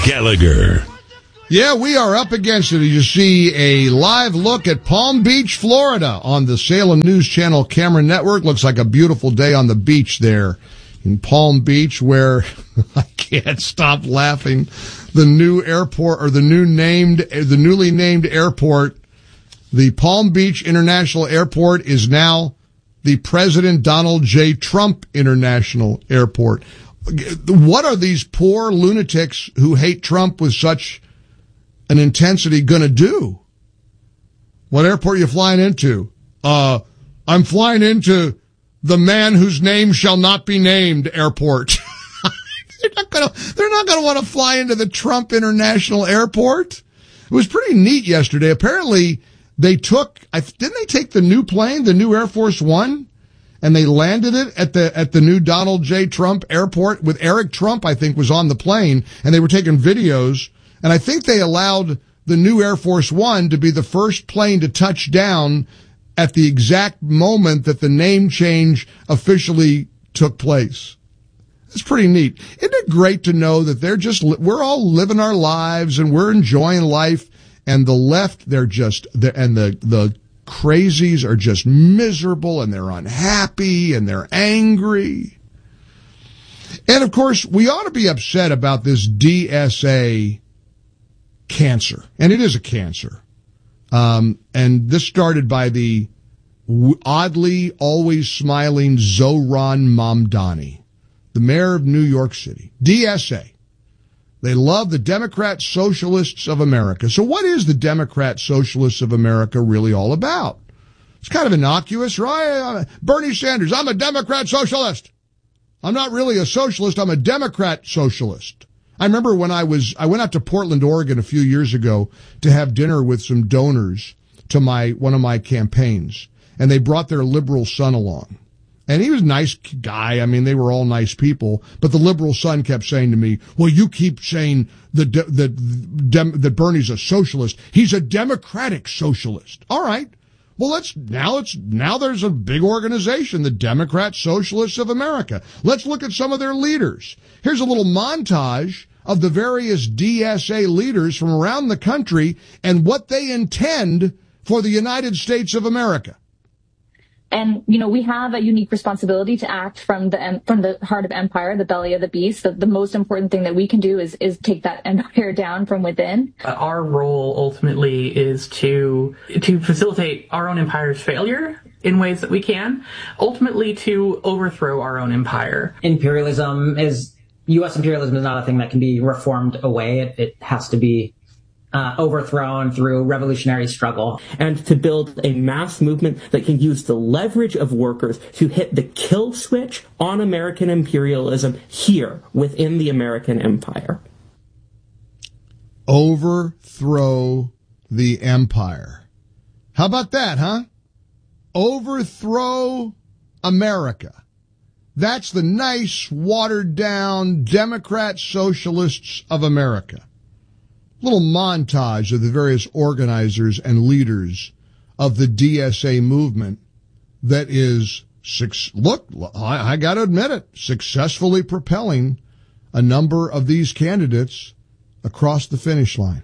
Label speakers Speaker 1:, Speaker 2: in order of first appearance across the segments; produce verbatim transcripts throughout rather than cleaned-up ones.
Speaker 1: Gallagher.
Speaker 2: Yeah, we are up against it. You see a live look at Palm Beach, Florida on the Salem News Channel Camera Network. Looks like a beautiful day on the beach there in Palm Beach, where I can't stop laughing. The new airport, or the new named, the newly named airport, the Palm Beach International Airport, is now the President Donald J. Trump International Airport. What are these poor lunatics who hate Trump with such an intensity going to do? What airport are you flying into? Uh, I'm flying into the man whose name shall not be named airport. They're not going to, they're not going to want to fly into the Trump International Airport. It was pretty neat yesterday. Apparently they took, didn't they take the new plane, the new Air Force One? And they landed it at the, at the new Donald J. Trump Airport with Eric Trump, I think, was on the plane, and they were taking videos. And I think they allowed the new Air Force One to be the first plane to touch down at the exact moment that the name change officially took place. It's pretty neat. Isn't it great to know that they're just, we're all living our lives and we're enjoying life, and the left, they're just, and the, the crazies are just miserable, and they're unhappy, and they're angry. And of course, we ought to be upset about this D S A cancer, and it is a cancer. Um, and this started by the oddly always smiling Zohran Mamdani, the mayor of New York City. D S A. They love the Democrat Socialists of America. So what is the Democrat Socialists of America really all about? It's kind of innocuous, right? Bernie Sanders, I'm a Democrat Socialist. I'm not really a socialist, I'm a Democrat Socialist. I remember when I was, I went out to Portland, Oregon a few years ago to have dinner with some donors to my, one of my campaigns. And they brought their liberal son along. And he was a nice guy. I mean, they were all nice people. But the liberal son kept saying to me, well, you keep saying that, that, that Bernie's a socialist. He's a democratic socialist. All right. Well, let's, now it's, now there's a big organization, the Democrat Socialists of America. Let's look at some of their leaders. Here's a little montage of the various D S A leaders from around the country and what they intend for the United States of America.
Speaker 3: And, you know, we have a unique responsibility to act from the from the heart of empire, the belly of the beast. The, the most important thing that we can do is is take that empire down from within.
Speaker 4: Our role ultimately is to to facilitate our own empire's failure in ways that we can, ultimately to overthrow our own empire.
Speaker 5: Imperialism is, U S imperialism is not a thing that can be reformed away. It, it has to be Uh, overthrown through revolutionary struggle.
Speaker 6: And to build a mass movement that can use the leverage of workers to hit the kill switch on American imperialism here within the American empire.
Speaker 2: Overthrow the empire. How about that, huh? Overthrow America. That's the nice, watered-down Democrat Socialists of America. Little montage of the various organizers and leaders of the D S A movement that is, look, I, I got to admit it, successfully propelling a number of these candidates across the finish line.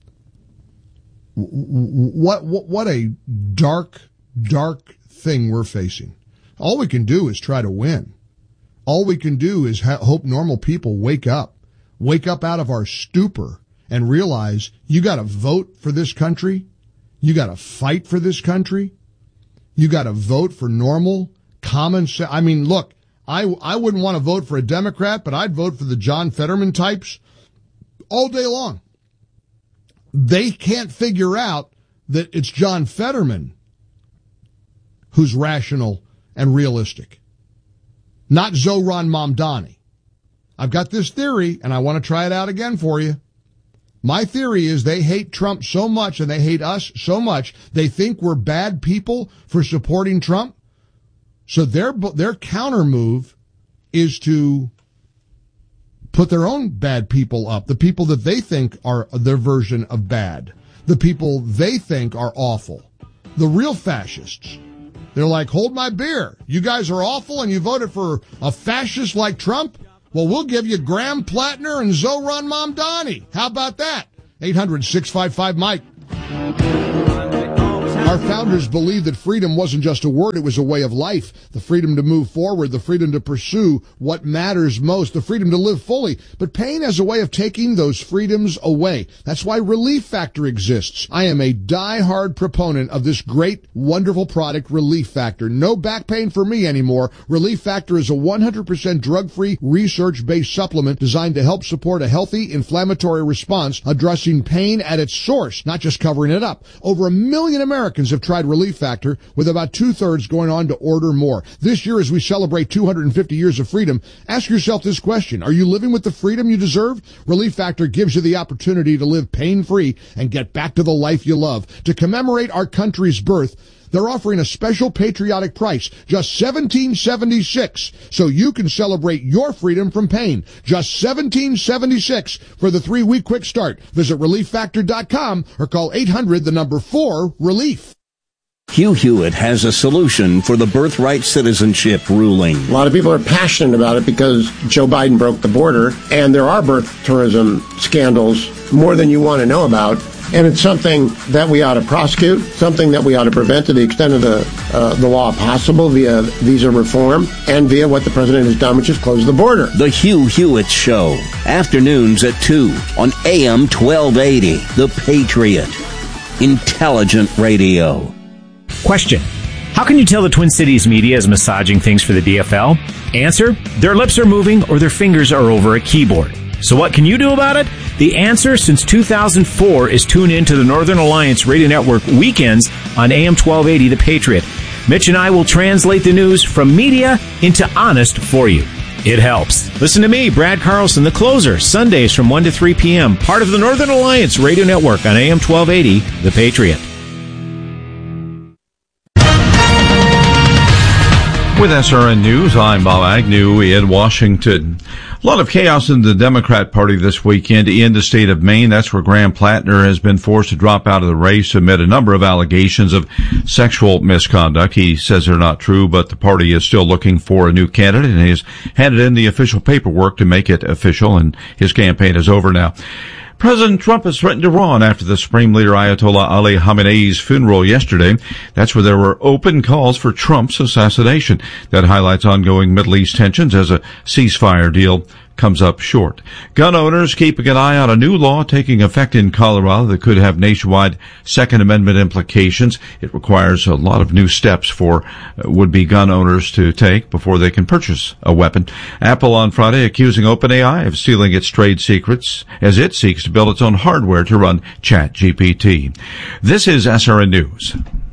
Speaker 2: What, what, what a dark, dark thing we're facing. All we can do is try to win. All we can do is ha- hope normal people wake up, wake up out of our stupor, and realize you got to vote for this country. You got to fight for this country. You got to vote for normal, common sense. I mean, look, I, I wouldn't want to vote for a Democrat, but I'd vote for the John Fetterman types all day long. They can't figure out that it's John Fetterman who's rational and realistic, not Zohran Mamdani. I've got this theory, and I want to try it out again for you. My theory is they hate Trump so much and they hate us so much, they think we're bad people for supporting Trump. So their their counter move is to put their own bad people up, the people that they think are their version of bad, the people they think are awful, the real fascists. They're like, hold my beer. You guys are awful and you voted for a fascist like Trump? Well, we'll give you Graham Plattner and Zoran Mamdani. How about that? eight hundred, six five five, Mike. Our founders believed that freedom wasn't just a word, it was a way of life. The freedom to move forward, the freedom to pursue what matters most, the freedom to live fully. But pain has a way of taking those freedoms away. That's why Relief Factor exists. I am a die-hard proponent of this great, wonderful product, Relief Factor. No back pain for me anymore. Relief Factor is a one hundred percent drug-free, research-based supplement designed to help support a healthy inflammatory response, addressing pain at its source, not just covering it up. Over a million Americans have tried Relief Factor, with about two-thirds going on to order more. This year, as we celebrate two hundred fifty years of freedom, ask yourself this question. Are you living with the freedom you deserve? Relief Factor gives you the opportunity to live pain-free and get back to the life you love. To commemorate our country's birth, they're offering a special patriotic price, just seventeen seventy-six, so you can celebrate your freedom from pain. Just seventeen seventy-six for the three-week quick start. Visit relief factor dot com or call eight hundred, the number four, relief.
Speaker 1: Hugh Hewitt has a solution for the birthright citizenship ruling.
Speaker 7: A lot of people are passionate about it because Joe Biden broke the border, and there are birth tourism scandals, more than you want to know about. And it's something that we ought to prosecute, something that we ought to prevent to the extent of the uh, the law possible via visa reform and via what the president has done, which is close the border.
Speaker 1: The Hugh Hewitt Show, afternoons at two on A M twelve eighty, The Patriot. Intelligent radio.
Speaker 8: Question: how can you tell the Twin Cities media is massaging things for the D F L? Answer: their lips are moving or their fingers are over a keyboard. So what can you do about it? The answer since two thousand four is tune in to the Northern Alliance Radio Network weekends on A M twelve eighty The Patriot. Mitch and I will translate the news from media into honest for you. It helps. Listen to me, Brad Carlson, the closer, Sundays from one to three p.m., part of the Northern Alliance Radio Network on A M twelve eighty The Patriot.
Speaker 9: With S R N News, I'm Bob Agnew in Washington. A lot of chaos in the Democrat Party this weekend in the state of Maine. That's where Graham Plattner has been forced to drop out of the race amid a number of allegations of sexual misconduct. He says they're not true, but the party is still looking for a new candidate, and he has handed in the official paperwork to make it official, and his campaign is over now. President Trump has threatened Iran after the Supreme Leader Ayatollah Ali Khamenei's funeral yesterday. That's where there were open calls for Trump's assassination. That highlights ongoing Middle East tensions as a ceasefire deal comes up short. Gun owners keeping an eye on a new law taking effect in Colorado that could have nationwide Second Amendment implications. It requires a lot of new steps for would-be gun owners to take before they can purchase a weapon. Apple on Friday accusing OpenAI of stealing its trade secrets as it seeks to build its own hardware to run ChatGPT. This is S R N News.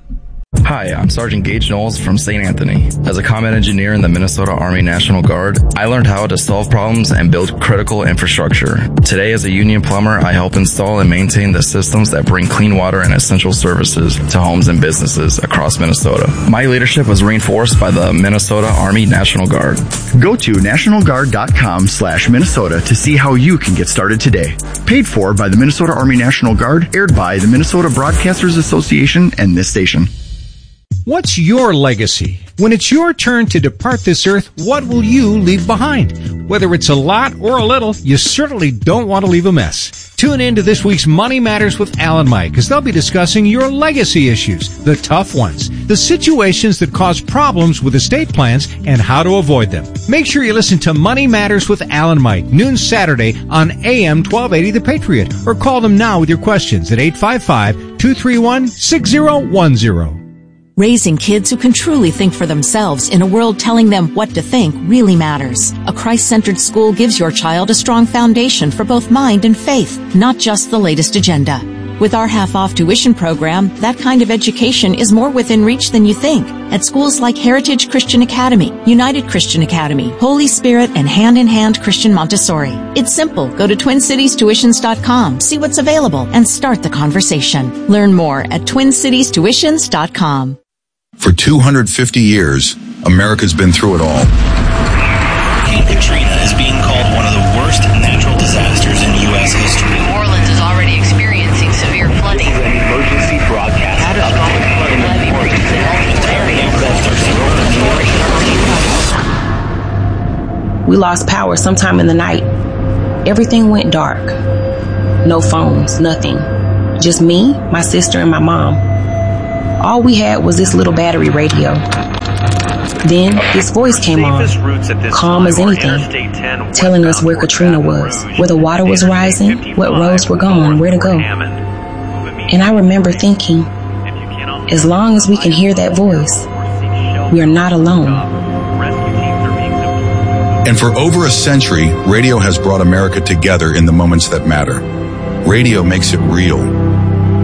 Speaker 10: Hi, I'm Sergeant Gage Knowles from Saint Anthony. As a combat engineer in the Minnesota Army National Guard, I learned how to solve problems and build critical infrastructure. Today, as a union plumber, I help install and maintain the systems that bring clean water and essential services to homes and businesses across Minnesota. My leadership was reinforced by the Minnesota Army National Guard.
Speaker 11: Go to national guard dot com slash Minnesota to see how you can get started today. Paid for by the Minnesota Army National Guard, aired by the Minnesota Broadcasters Association and this station.
Speaker 12: What's your legacy? When it's your turn to depart this earth, what will you leave behind? Whether it's a lot or a little, you certainly don't want to leave a mess. Tune in to this week's Money Matters with Al and Mike, because they'll be discussing your legacy issues, the tough ones, the situations that cause problems with estate plans, and how to avoid them. Make sure you listen to Money Matters with Al and Mike, noon Saturday on A M twelve eighty The Patriot, or call them now with your questions at eight five five, two three one, six zero one zero.
Speaker 13: Raising kids who can truly think for themselves in a world telling them what to think really matters. A Christ-centered school gives your child a strong foundation for both mind and faith, not just the latest agenda. With our half-off tuition program, that kind of education is more within reach than you think. At schools like Heritage Christian Academy, United Christian Academy, Holy Spirit, and Hand in Hand Christian Montessori. It's simple. Go to twin cities tuitions dot com, see what's available, and start the conversation. Learn more at twin cities tuitions dot com.
Speaker 14: For two hundred fifty years, America's been through it all.
Speaker 15: Hurricane Katrina is being called one of the worst natural disasters in U S history.
Speaker 16: New Orleans is already experiencing severe flooding.
Speaker 15: This is an emergency broadcast.
Speaker 17: we lost power sometime in the night. Everything went dark. No phones, nothing. Just me, my sister, and my mom. All we had was this little battery radio. Then this voice came on, calm as anything, telling us where Katrina was, where the water was rising, what roads were gone, where to go. And I remember thinking, as long as we can hear that voice, we are not alone.
Speaker 14: And for over a century, radio has brought America together in the moments that matter. Radio makes it real.